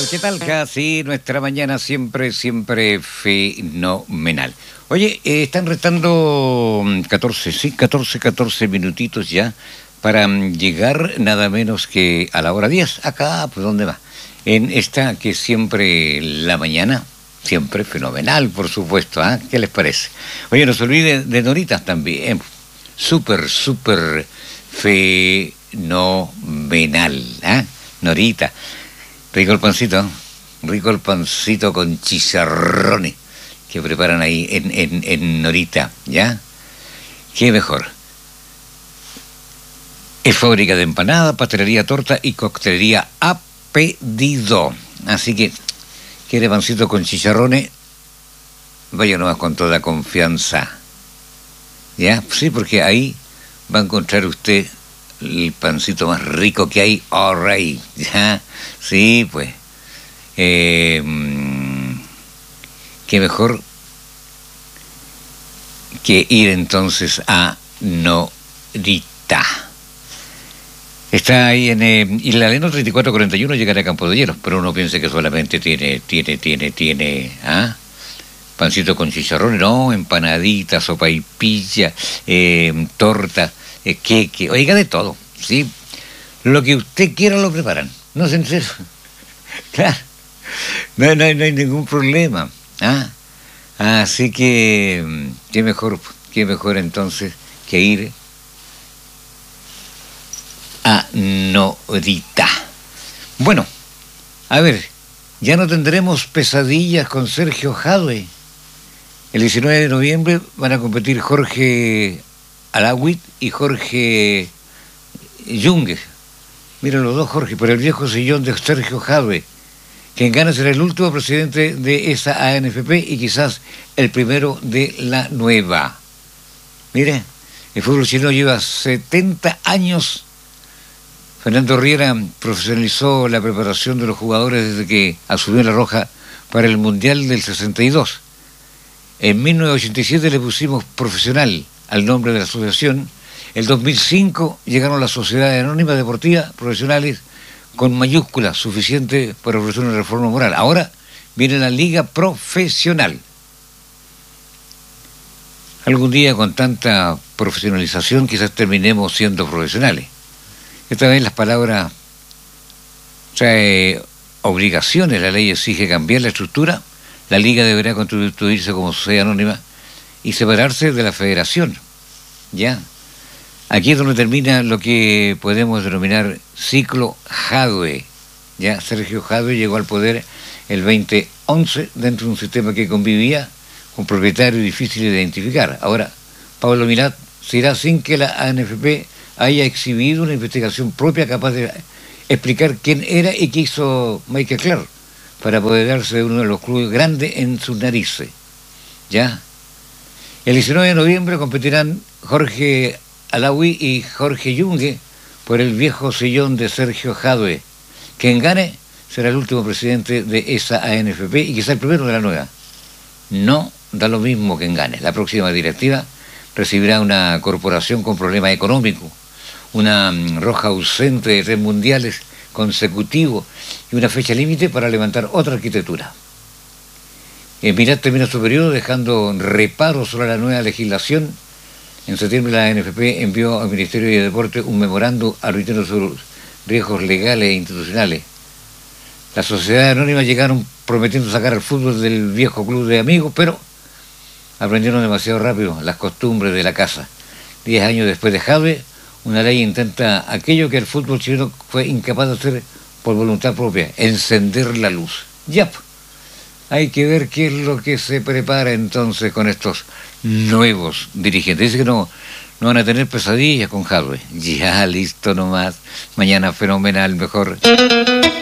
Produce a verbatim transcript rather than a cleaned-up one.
¿Qué tal, casi nuestra mañana siempre, siempre fenomenal? Oye, eh, están restando catorce, sí, catorce, catorce minutitos ya para mm, llegar nada menos que a la hora diez. Acá, pues, ¿dónde va? En esta que siempre la mañana, siempre fenomenal, por supuesto, ¿ah? ¿Qué les parece? Oye, no se olvide de Noritas también. Súper, súper fenomenal, ¿ah? Norita. Rico el pancito, rico el pancito con chicharrones que preparan ahí en, en, en Norita, ¿ya? ¿Qué mejor? Es fábrica de empanada, pastelería, torta y coctelería a pedido. Así que, ¿quiere pancito con chicharrones? Vaya nomás con toda confianza, ¿ya? Sí, porque ahí va a encontrar usted el pancito más rico que hay, all right, ¿ya? Sí, pues. Eh, qué mejor que ir entonces a Norita. Está ahí en eh, Isla Leno treinta y cuatro cuarenta y uno, llegará a Campo de Hielos, pero uno piensa que solamente tiene, tiene, tiene, tiene, ¿ah? Pancito con chicharrones, no, empanaditas, sopaipilla, eh, torta, eh, queque, oiga, de todo, ¿sí? Lo que usted quiera lo preparan, no es en serio. Claro, no, no, no hay ningún problema, ¿ah? Así que, qué mejor, qué mejor entonces que ir a Norita. Bueno, a ver, ya no tendremos pesadillas con Sergio Jadwe. El diecinueve de noviembre van a competir Jorge Alawit y Jorge Yungue. Miren los dos Jorge, por el viejo sillón de Sergio Jadwe. Quien gana será el último presidente de esa A N F P y quizás el primero de la nueva. Mire, el fútbol chileno lleva setenta años. Fernando Riera profesionalizó la preparación de los jugadores desde que asumió La Roja para el Mundial del sesenta y dos. En mil novecientos ochenta y siete le pusimos profesional al nombre de la asociación. El dos mil cinco llegaron las sociedades anónimas deportivas profesionales con mayúsculas, suficiente para ofrecer una reforma moral. Ahora viene la Liga Profesional. Algún día, con tanta profesionalización, quizás terminemos siendo profesionales. Esta vez las palabras trae obligaciones, la ley exige cambiar la estructura. La Liga deberá constituirse como sociedad anónima y separarse de la federación, ¿ya? Aquí es donde termina lo que podemos denominar ciclo Jadwe, ¿ya? Sergio Jadwe llegó al poder el veinte once dentro de un sistema que convivía con propietarios difícil de identificar. Ahora, Pablo Milat se irá sin que la A N F P haya exhibido una investigación propia capaz de explicar quién era y qué hizo Michael Clark para apoderarse de uno de los clubes grandes en sus narices, ¿ya? El diecinueve de noviembre competirán Jorge Alawi y Jorge Yungue por el viejo sillón de Sergio Jadwe. Quien gane será el último presidente de esa A N F P y quizá el primero de la nueva. No da lo mismo quien gane. La próxima directiva recibirá una corporación con problemas económicos, una um, roja ausente de tres mundiales consecutivos y una fecha límite para levantar otra arquitectura. El Mirat termina su periodo dejando reparos sobre la nueva legislación. En septiembre la A N F P envió al Ministerio de Deporte un memorando advirtiendo sobre riesgos legales e institucionales. Las sociedades anónimas llegaron prometiendo sacar al fútbol del viejo club de amigos, pero aprendieron demasiado rápido las costumbres de la casa. Diez años después de Jadwe, una ley intenta aquello que el fútbol chileno fue incapaz de hacer por voluntad propia, encender la luz. Ya, hay que ver qué es lo que se prepara entonces con estos nuevos dirigentes. Dice que no, no van a tener pesadillas con Jadwe. Ya, listo nomás. Mañana fenomenal, mejor.